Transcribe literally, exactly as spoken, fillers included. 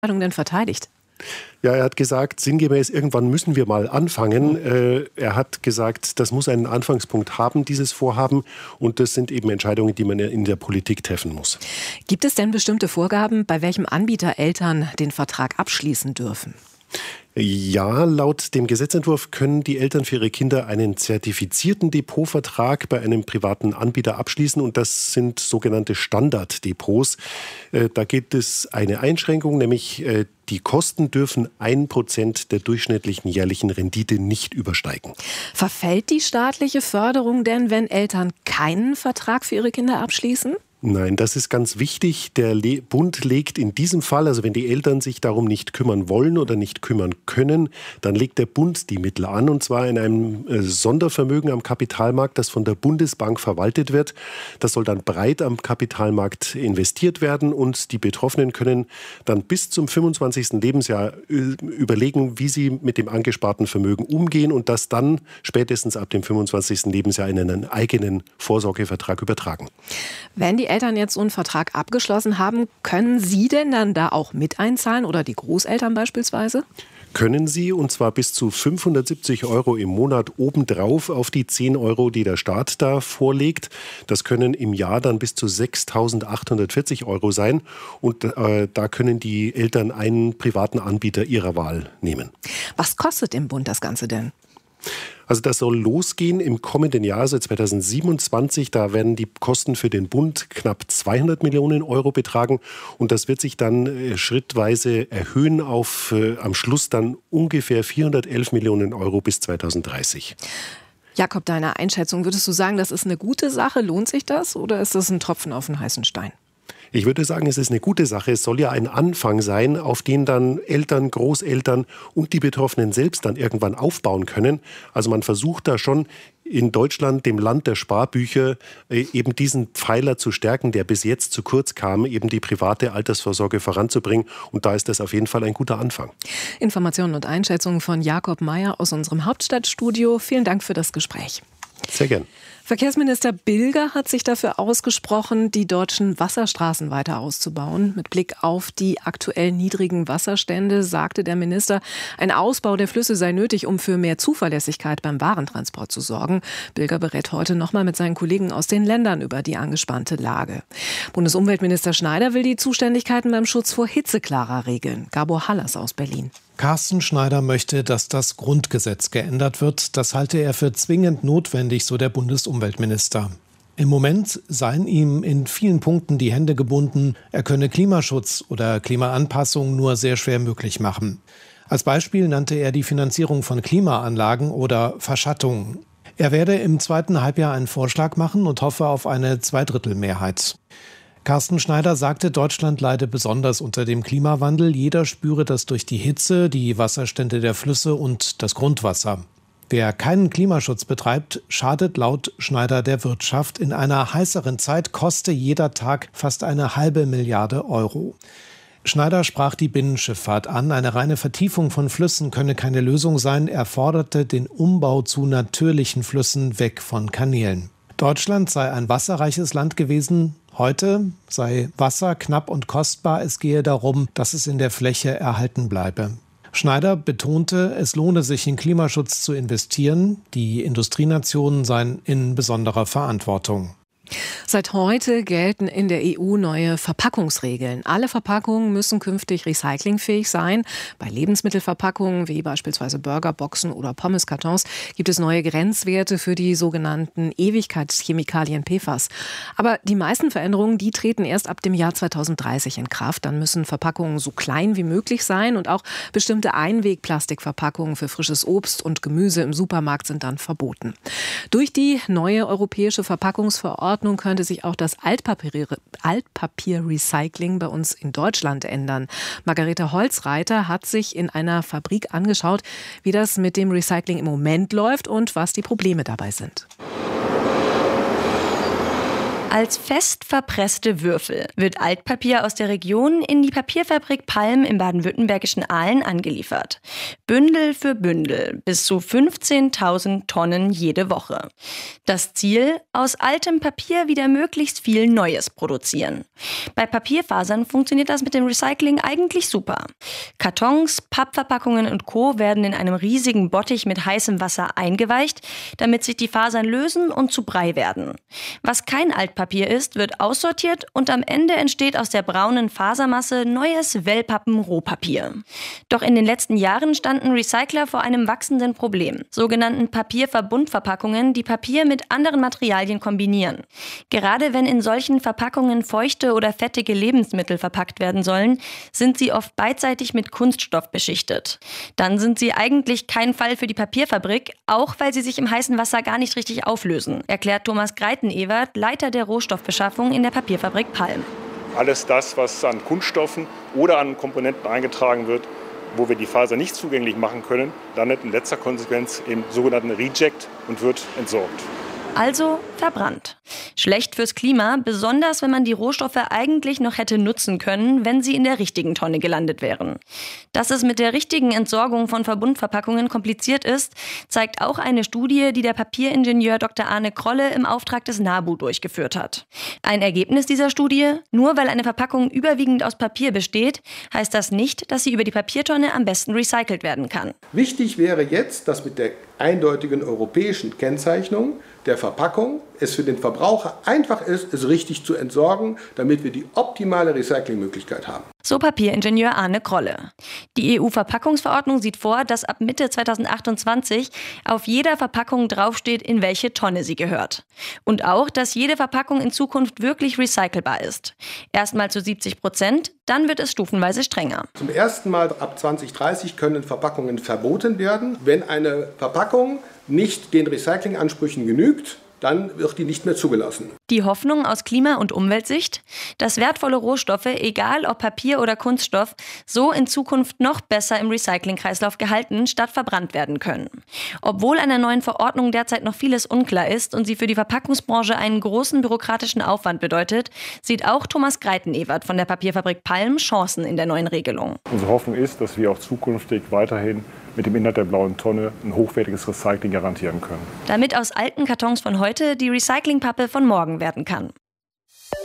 denn verteidigt? Ja, er hat gesagt, sinngemäß, irgendwann müssen wir mal anfangen. Äh, er hat gesagt, das muss einen Anfangspunkt haben, dieses Vorhaben. Und das sind eben Entscheidungen, die man in der Politik treffen muss. Gibt es denn bestimmte Vorgaben, bei welchem Anbieter Eltern den Vertrag abschließen dürfen? Ja, laut dem Gesetzentwurf können die Eltern für ihre Kinder einen zertifizierten Depotvertrag bei einem privaten Anbieter abschließen. Und das sind sogenannte Standarddepots. Da gibt es eine Einschränkung, nämlich die Kosten dürfen ein Prozent der durchschnittlichen jährlichen Rendite nicht übersteigen. Verfällt die staatliche Förderung denn, wenn Eltern keinen Vertrag für ihre Kinder abschließen? Nein, das ist ganz wichtig. Der Le- Bund legt in diesem Fall, also wenn die Eltern sich darum nicht kümmern wollen oder nicht kümmern können, dann legt der Bund die Mittel an, und zwar in einem äh, Sondervermögen am Kapitalmarkt, das von der Bundesbank verwaltet wird. Das soll dann breit am Kapitalmarkt investiert werden, und die Betroffenen können dann bis zum fünfundzwanzigsten Lebensjahr äh, überlegen, wie sie mit dem angesparten Vermögen umgehen, und das dann spätestens ab dem fünfundzwanzigsten Lebensjahr in einen eigenen Vorsorgevertrag übertragen. Wenn die Eltern jetzt so einen Vertrag abgeschlossen haben, können Sie denn dann da auch mit einzahlen oder die Großeltern beispielsweise? Können Sie, und zwar bis zu fünfhundertsiebzig Euro im Monat obendrauf auf die zehn Euro, die der Staat da vorlegt. Das können im Jahr dann bis zu sechstausendachthundertvierzig Euro sein. Und äh, da können die Eltern einen privaten Anbieter ihrer Wahl nehmen. Was kostet im Bund das Ganze denn? Also das soll losgehen im kommenden Jahr, also zweitausendsiebenundzwanzig. Da werden die Kosten für den Bund knapp zweihundert Millionen Euro betragen. Und das wird sich dann äh, schrittweise erhöhen auf äh, am Schluss dann ungefähr vierhundertelf Millionen Euro bis zweitausenddreißig. Jakob, deine Einschätzung, würdest du sagen, das ist eine gute Sache? Lohnt sich das oder ist das ein Tropfen auf den heißen Stein? Ich würde sagen, es ist eine gute Sache. Es soll ja ein Anfang sein, auf den dann Eltern, Großeltern und die Betroffenen selbst dann irgendwann aufbauen können. Also man versucht da schon in Deutschland, dem Land der Sparbücher, eben diesen Pfeiler zu stärken, der bis jetzt zu kurz kam, eben die private Altersvorsorge voranzubringen. Und da ist das auf jeden Fall ein guter Anfang. Informationen und Einschätzungen von Jakob Mayer aus unserem Hauptstadtstudio. Vielen Dank für das Gespräch. Sehr gern. Verkehrsminister Bilger hat sich dafür ausgesprochen, die deutschen Wasserstraßen weiter auszubauen. Mit Blick auf die aktuell niedrigen Wasserstände sagte der Minister, ein Ausbau der Flüsse sei nötig, um für mehr Zuverlässigkeit beim Warentransport zu sorgen. Bilger berät heute nochmal mit seinen Kollegen aus den Ländern über die angespannte Lage. Bundesumweltminister Schneider will die Zuständigkeiten beim Schutz vor Hitze klarer regeln. Gabor Hallas aus Berlin. Carsten Schneider möchte, dass das Grundgesetz geändert wird. Das halte er für zwingend notwendig, so der Bundesumweltminister. Im Moment seien ihm in vielen Punkten die Hände gebunden. Er könne Klimaschutz oder Klimaanpassung nur sehr schwer möglich machen. Als Beispiel nannte er die Finanzierung von Klimaanlagen oder Verschattung. Er werde im zweiten Halbjahr einen Vorschlag machen und hoffe auf eine Zweidrittelmehrheit. Carsten Schneider sagte, Deutschland leide besonders unter dem Klimawandel. Jeder spüre das durch die Hitze, die Wasserstände der Flüsse und das Grundwasser. Wer keinen Klimaschutz betreibt, schadet laut Schneider der Wirtschaft. In einer heißeren Zeit koste jeder Tag fast eine halbe Milliarde Euro. Schneider sprach die Binnenschifffahrt an. Eine reine Vertiefung von Flüssen könne keine Lösung sein. Er forderte den Umbau zu natürlichen Flüssen weg von Kanälen. Deutschland sei ein wasserreiches Land gewesen. Heute sei Wasser knapp und kostbar. Es gehe darum, dass es in der Fläche erhalten bleibe. Schneider betonte, es lohne sich, in Klimaschutz zu investieren. Die Industrienationen seien in besonderer Verantwortung. Seit heute gelten in der E U neue Verpackungsregeln. Alle Verpackungen müssen künftig recyclingfähig sein. Bei Lebensmittelverpackungen wie beispielsweise Burgerboxen oder Pommeskartons gibt es neue Grenzwerte für die sogenannten Ewigkeitschemikalien P F A S. Aber die meisten Veränderungen, die treten erst ab dem Jahr zweitausenddreißig in Kraft. Dann müssen Verpackungen so klein wie möglich sein und auch bestimmte Einwegplastikverpackungen für frisches Obst und Gemüse im Supermarkt sind dann verboten. Durch die neue europäische Verpackungsverordnung könnte sich auch das Altpapier, Altpapierrecycling bei uns in Deutschland ändern. Margarete Holzreiter hat sich in einer Fabrik angeschaut, wie das mit dem Recycling im Moment läuft und was die Probleme dabei sind. Als fest verpresste Würfel wird Altpapier aus der Region in die Papierfabrik Palm im baden-württembergischen Aalen angeliefert. Bündel für Bündel, bis zu fünfzehntausend Tonnen jede Woche. Das Ziel: aus altem Papier wieder möglichst viel Neues produzieren. Bei Papierfasern funktioniert das mit dem Recycling eigentlich super. Kartons, Pappverpackungen und Co. werden in einem riesigen Bottich mit heißem Wasser eingeweicht, damit sich die Fasern lösen und zu Brei werden. Was kein Altpapier Papier ist, wird aussortiert und am Ende entsteht aus der braunen Fasermasse neues Wellpappen-Rohpapier. Doch in den letzten Jahren standen Recycler vor einem wachsenden Problem, sogenannten Papierverbundverpackungen, die Papier mit anderen Materialien kombinieren. Gerade wenn in solchen Verpackungen feuchte oder fettige Lebensmittel verpackt werden sollen, sind sie oft beidseitig mit Kunststoff beschichtet. Dann sind sie eigentlich kein Fall für die Papierfabrik, auch weil sie sich im heißen Wasser gar nicht richtig auflösen, erklärt Thomas Greiten-Ewert, Leiter der Rohstoffbeschaffung in der Papierfabrik Palm. Alles das, was an Kunststoffen oder an Komponenten eingetragen wird, wo wir die Faser nicht zugänglich machen können, landet in letzter Konsequenz im sogenannten Reject und wird entsorgt. Also verbrannt. Schlecht fürs Klima, besonders wenn man die Rohstoffe eigentlich noch hätte nutzen können, wenn sie in der richtigen Tonne gelandet wären. Dass es mit der richtigen Entsorgung von Verbundverpackungen kompliziert ist, zeigt auch eine Studie, die der Papieringenieur Doktor Arne Krolle im Auftrag des NABU durchgeführt hat. Ein Ergebnis dieser Studie: Nur weil eine Verpackung überwiegend aus Papier besteht, heißt das nicht, dass sie über die Papiertonne am besten recycelt werden kann. Wichtig wäre jetzt, dass mit der eindeutigen europäischen Kennzeichnung der Verpackung es für den Verbraucher einfach ist, es richtig zu entsorgen, damit wir die optimale Recyclingmöglichkeit haben. So Papieringenieur Arne Krolle. Die E U-Verpackungsverordnung sieht vor, dass ab Mitte zweitausendachtundzwanzig auf jeder Verpackung draufsteht, in welche Tonne sie gehört. Und auch, dass jede Verpackung in Zukunft wirklich recycelbar ist. Erstmal zu siebzig Prozent, dann wird es stufenweise strenger. Zum ersten Mal ab zwanzig dreißig können Verpackungen verboten werden. Wenn eine Verpackung nicht den Recyclingansprüchen genügt, dann wird die nicht mehr zugelassen. Die Hoffnung aus Klima- und Umweltsicht? Dass wertvolle Rohstoffe, egal ob Papier oder Kunststoff, so in Zukunft noch besser im Recyclingkreislauf gehalten statt verbrannt werden können. Obwohl einer neuen Verordnung derzeit noch vieles unklar ist und sie für die Verpackungsbranche einen großen bürokratischen Aufwand bedeutet, sieht auch Thomas Greiten-Ewert von der Papierfabrik Palm Chancen in der neuen Regelung. Unsere Hoffnung ist, dass wir auch zukünftig weiterhin mit dem Inhalt der blauen Tonne ein hochwertiges Recycling garantieren können. Damit aus alten Kartons von heute die Recyclingpappe von morgen werden kann.